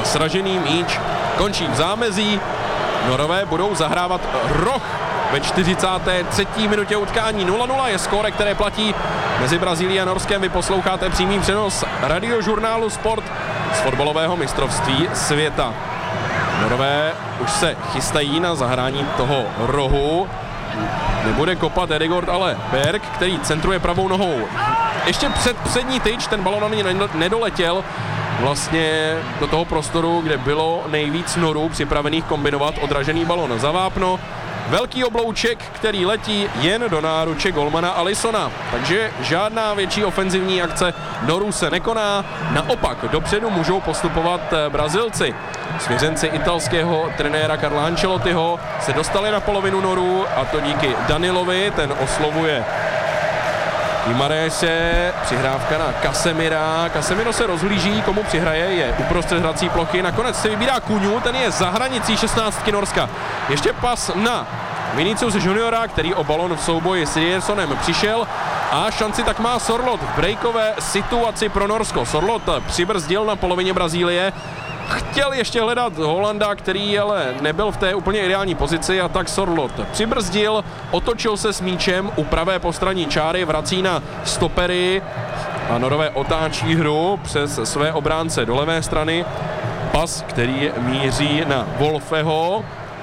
sražený míč končí v zámezí. Norové budou zahrávat roh ve 43. minutě utkání. 0-0 je skóre, které platí mezi Brazílií a Norskem. Vy posloucháte přímý přenos radiožurnálu Sport z fotbalového mistrovství světa. Norové už se chystají na zahrání toho rohu. Nebude kopat Edegård, ale Berg, který centruje pravou nohou. Ještě před přední tyč, ten balon ani nedoletěl vlastně do toho prostoru, kde bylo nejvíc Norů připravených kombinovat odražený balon za vápno. Velký oblouček, který letí jen do náruče golmana Alissona. Takže žádná větší ofenzivní akce Norů se nekoná. Naopak dopředu můžou postupovat Brazilci. Svěřenci italského trenéra Carla Ancelottiho se dostali na polovinu Norů, a to díky Danilovi, ten oslovuje Guimarãese, přihrávka na Casemira. Casemiro se rozhlíží, komu přihraje, je uprostřed hrací plochy, nakonec se vybírá Kuňu, ten je za hranicí 16 Norska. Ještě pas na Vinicius Juniora, který o balon v souboji s Ryersonem přišel, a šanci tak má Sorloth v breakové situaci pro Norsko. Sorloth přibrzdil na polovině Brazílie, chtěl ještě hledat Holanda, který ale nebyl v té úplně ideální pozici, a tak Sorloth přibrzdil, otočil se s míčem u pravé postranní čáry, vrací na stopery a Norové otáčí hru přes své obránce do levé strany. Pas, který míří na Wolfeho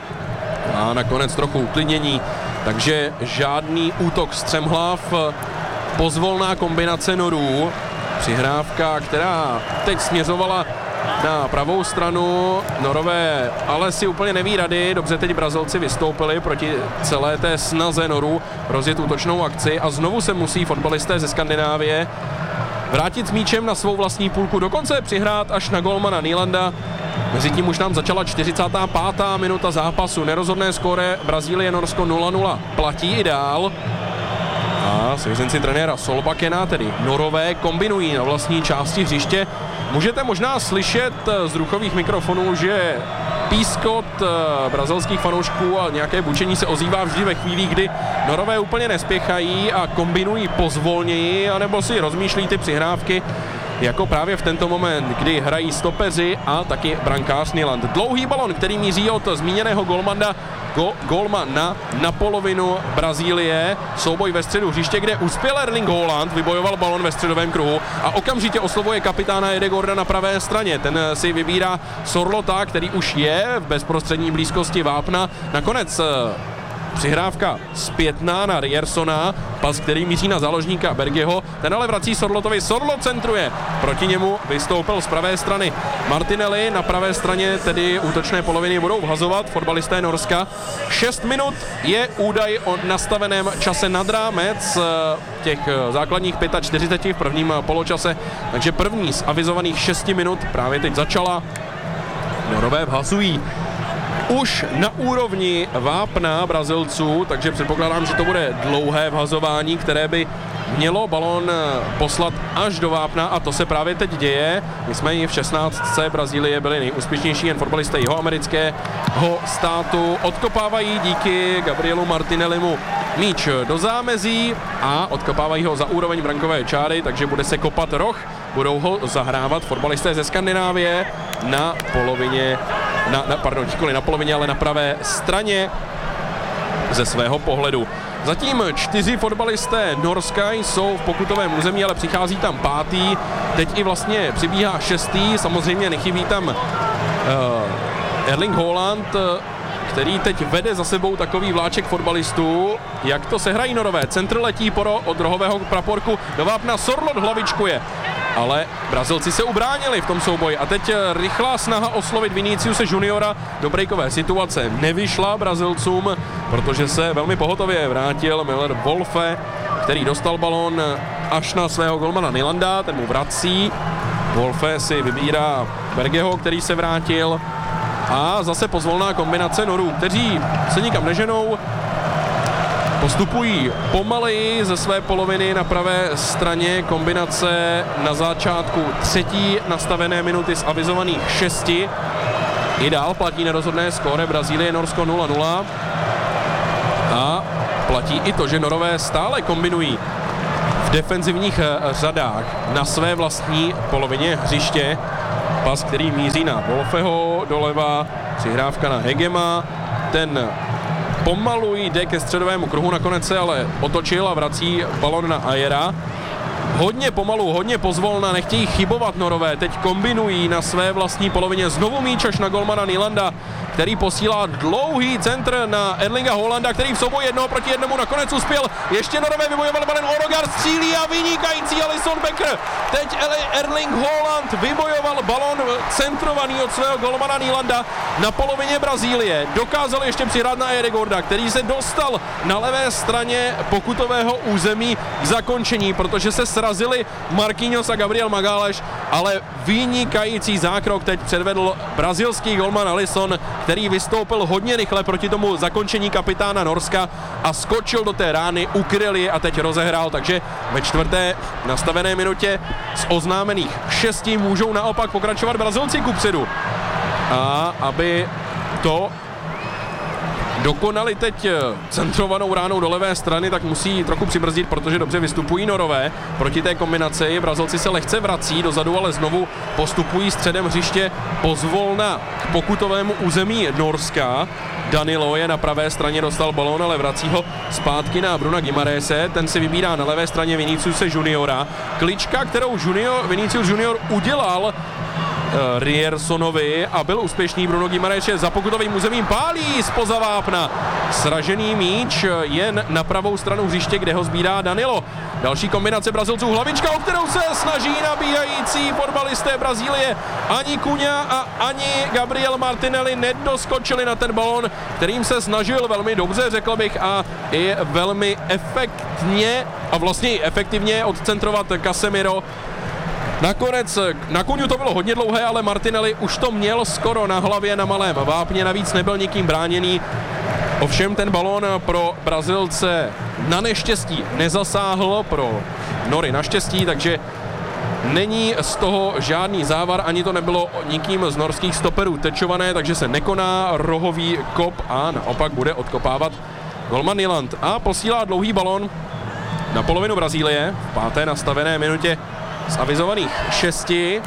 a nakonec trochu uklidnění, takže žádný útok střemhlav, pozvolná kombinace Norů, přihrávka, která teď směřovala na pravou stranu. Norové ale si úplně neví rady. Dobře teď Brazilci vystoupili proti celé té snaze Norů rozjet útočnou akci a znovu se musí fotbalisté ze Skandinávie vrátit s míčem na svou vlastní půlku, dokonce přihrát až na golmana Nylanda. Mezitím už nám začala 45. minuta zápasu. Nerozhodné skóre Brazílie-Norsko 0-0 platí i dál. A svěřenci trenéra Solbakena, tedy Norové, kombinují na vlastní části hřiště. Můžete možná slyšet z druchových mikrofonů, že pískot brazilských fanoušků a nějaké bučení se ozývá vždy ve chvíli, kdy Norové úplně nespěchají a kombinují pozvolněji, anebo si rozmýšlí ty přihrávky, jako právě v tento moment, kdy hrají stopeři a taky brankář Nyland. Dlouhý balon, který míří od zmíněného golmana na polovinu Brazílie. Souboj ve středu hřiště, kde uspěl Erling Haaland, vybojoval balon ve středovém kruhu a okamžitě oslovuje kapitána Edegårda na pravé straně. Ten si vybírá Sorlotha, který už je v bezprostřední blízkosti vápna. Nakonec přihrávka zpětná na Ryersona, pas, který míří na záložníka Bergeho, ten ale vrací Sorlothovi, Sorloth centruje, proti němu vystoupil z pravé strany Martinelli, na pravé straně tedy útočné poloviny budou vhazovat fotbalisté Norska. 6 minut je údaj o nastaveném čase nad rámec těch základních 45 v prvním poločase, takže první z avizovaných 6 minut právě teď začala. Norové vhazují už na úrovni vápna Brazilců, takže předpokládám, že to bude dlouhé vhazování, které by mělo balón poslat až do vápna, a to se právě teď děje. My jsme i v 16. Brazílie byli nejúspěšnější jen fotbalisté jihoamerického státu. Odkopávají díky Gabrielu Martinellimu míč do zámezí a odkopávají ho za úroveň brankové čáry, takže bude se kopat roh. Budou ho zahrávat fotbalisté ze Skandinávie na polovině, nikoli na polovině, ale na pravé straně ze svého pohledu. Zatím 4 fotbalisté Norska jsou v pokutovém území, ale přichází tam 5. Teď i vlastně přibíhá 6. Samozřejmě nechybí tam Erling Haaland, který teď vede za sebou takový vláček fotbalistů. Jak to sehrají Norové? Centr letí od rohového praporku do vápna, Sorloth hlavičkuje. Ale Brazilci se ubránili v tom souboji a teď rychlá snaha oslovit Viniciuse Juniora do breakové situace nevyšla Brazilcům, protože se velmi pohotově vrátil Miller Wolfe, který dostal balón až na svého golmana Nylanda, ten mu vrací. Wolfe si vybírá Bergeho, který se vrátil, a zase pozvolná kombinace Norů, kteří se nikam neženou, postupují pomaleji ze své poloviny na pravé straně. Kombinace na začátku 3. nastavené minuty z avizovaných 6. I dál platí nerozhodné skóre Brazílie-Norsko 0-0. A platí i to, že Norové stále kombinují v defenzivních řadách na své vlastní polovině hřiště. Pas, který míří na Wolfeho doleva, přihrávka na Hegema, ten pomalu jde ke středovému kruhu, nakonec se ale otočil a vrací balon na Ayera. Hodně pomalu, hodně pozvolna, nechtějí chybovat Norové, teď kombinují na své vlastní polovině znovu míč až na golmana Nylanda, který posílá dlouhý centr na Erlinga Haalanda, který v souboji 1-1 nakonec uspěl. Ještě Norové vybojovali balon, Odegaard střílí a vynikající Alisson Becker. Teď Erling Haaland vybojoval balon centrovaný od svého golmana Nylanda na polovině Brazílie. Dokázal ještě přihrát na Edegorda, který se dostal na levé straně pokutového území k zakončení, protože se srazili Marquinhos a Gabriel Magalhães, ale vynikající zákrok teď předvedl brazilský golman Alisson, který vystoupil hodně rychle proti tomu zakončení kapitána Norska a skočil do té rány, ukryl ji a teď rozehrál, takže ve čtvrté nastavené minutě z oznámených 6 můžou naopak pokračovat Brazilci kupředu. A aby to dokonali teď centrovanou ránou do levé strany, tak musí trochu přibrzdit, protože dobře vystupují Norové proti té kombinaci. Brazilci se lehce vrací dozadu, ale znovu postupují středem hřiště pozvolna k pokutovému území Norska. Danilo je na pravé straně, dostal balón, ale vrací ho zpátky na Bruna Guimarãese. Ten si vybírá na levé straně Viniciuse Juniora. Klička, kterou Vinicius Junior udělal Ryersonovi a byl úspěšný. Bruno Guimarães za pokutovým územím pálí zpoza vápna. Sražený míč jen na pravou stranu hřiště, kde ho sbírá Danilo. Další kombinace Brazilců, hlavička, o kterou se snaží nabíhající fotbalisté Brazílie. Ani Cunha a ani Gabriel Martinelli nedoskočili na ten balon, kterým se snažil velmi dobře, řekl bych, a i velmi efektně a vlastně i efektivně odcentrovat Casemiro. Nakonec na Cunhu to bylo hodně dlouhé, ale Martinelli už to měl skoro na hlavě na malém vápně, navíc nebyl nikým bráněný. Ovšem ten balón pro Brazilce na neštěstí nezasáhl, pro Nory naštěstí, takže není z toho žádný závar, ani to nebylo nikým z norských stoperů tečované, takže se nekoná rohový kop a naopak bude odkopávat golman Nyland a posílá dlouhý balón na polovinu Brazílie v páté nastavené minutě z avizovaných 6.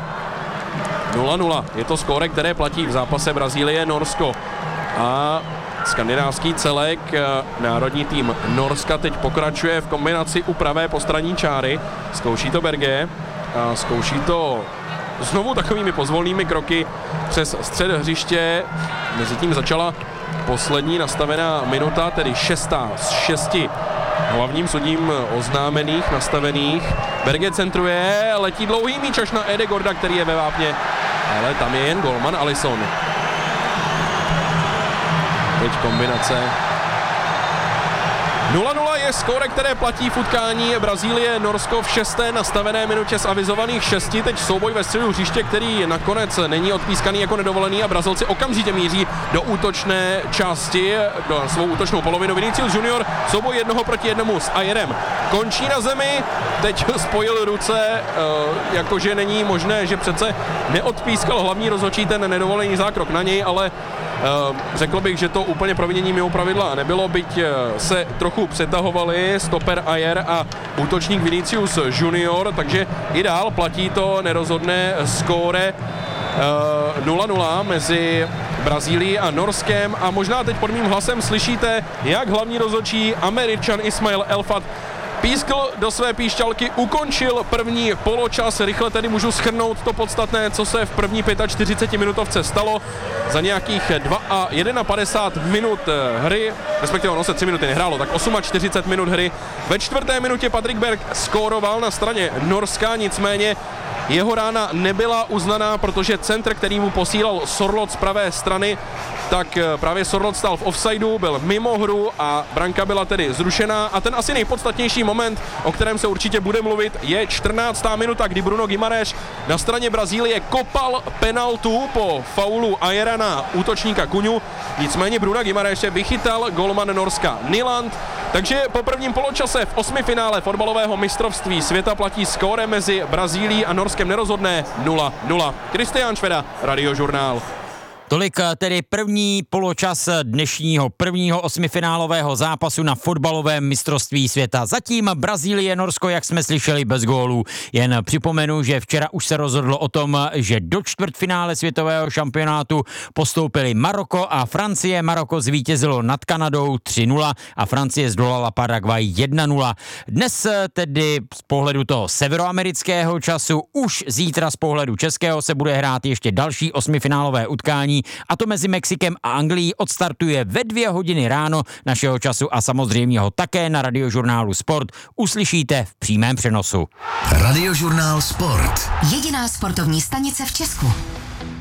0-0. Je to skóre, které platí v zápase Brazílie-Norsko. A skandinávský celek, národní tým Norska teď pokračuje v kombinaci u pravé postranní čáry. Zkouší to Berge a zkouší to znovu takovými pozvolnými kroky přes střed hřiště. Mezitím začala poslední nastavená minuta, tedy 6. z 6 hlavním sudím oznámených, nastavených. Berge centruje, letí dlouhý míč až na Edegorda, který je ve vápně, ale tam je jen golman Alisson. Teď kombinace. 0-0 je skóre, které platí v utkání Brazílie-Norsko v 6. nastavené minutě z avizovaných 6. Teď souboj ve středu hřiště, který nakonec není odpískaný jako nedovolený a Brazilci okamžitě míří do útočné části, do svou útočnou polovinu. Vinicius Junior, souboj 1-1 s Ayerem. Končí na zemi, teď spojil ruce, jakože není možné, že přece neodpískal hlavní rozhodčí ten nedovolený zákrok na něj, ale řekl bych, že to úplně provinění mimo pravidla nebylo, byť se trochu přetahovali stoper Ayer a útočník Vinicius Junior, takže i dál platí to nerozhodné skóre 0-0 mezi Brazílií a Norskem a možná teď pod mým hlasem slyšíte, jak hlavní rozhodčí Američan Ismail Elfat pískl do své píšťalky, ukončil první poločas, rychle tedy můžu shrnout to podstatné, co se v první 45 minutovce stalo. Za nějakých 51 minut hry, respektive ono se 3 minuty nehrálo, tak 48 minut hry. Ve čtvrté minutě Patrik Berg skóroval na straně Norska, nicméně jeho rána nebyla uznaná, protože centr, který mu posílal Sorloth z pravé strany, tak právě Sorloth stál v offsideu, byl mimo hru a branka byla tedy zrušená. A ten asi nejpodstatnější moment, o kterém se určitě bude mluvit, je 14. minuta, kdy Bruno Guimarães na straně Brazílie kopal penaltu po faulu Ayera na útočníka Cunhu. Nicméně Bruna Guimarãese vychytal golman Norska Nyland. Takže po prvním poločase v 8. finále fotbalového mistrovství světa platí skóre mezi Brazílií a Norskem nerozhodné 0-0. Kristián Šveda, Radiožurnál. Tolik tedy první poločas dnešního prvního osmifinálového zápasu na fotbalovém mistrovství světa. Zatím Brazílie, Norsko, jak jsme slyšeli, bez gólů. Jen připomenu, že včera už se rozhodlo o tom, že do čtvrtfinále světového šampionátu postoupili Maroko a Francie. Maroko zvítězilo nad Kanadou 3-0 a Francie zdolala Paraguay 1-0. Dnes tedy z pohledu toho severoamerického času, už zítra z pohledu českého se bude hrát ještě další osmifinálové utkání, a to mezi Mexikem a Anglií. Odstartuje ve 2 hodiny ráno našeho času a samozřejmě ho také na Radiožurnálu Sport uslyšíte v přímém přenosu. Radiožurnál Sport. Jediná sportovní stanice v Česku.